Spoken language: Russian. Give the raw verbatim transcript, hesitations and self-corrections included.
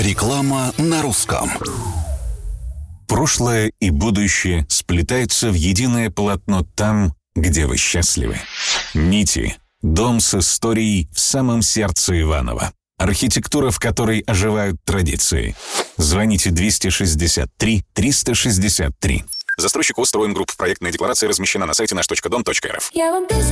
Реклама на русском. Прошлое и будущее сплетаются в единое полотно там, где вы счастливы. Нити. Дом с историей в самом сердце Иваново. Архитектура, в которой оживают традиции. Звоните двести шестьдесят три триста шестьдесят три. Застройщик ОС «Строим Групп». Проектная декларация размещена на сайте наш точка дом точка эр эф. Я вам песен